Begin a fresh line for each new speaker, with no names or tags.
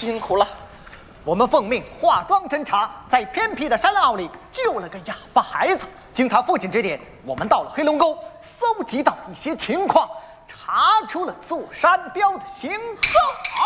辛苦了。
我们奉命化妆侦查，在偏僻的山坳里救了个哑巴孩子。经他父亲指点，我们到了黑龙沟，搜集到一些情况，查出了座山雕的行踪。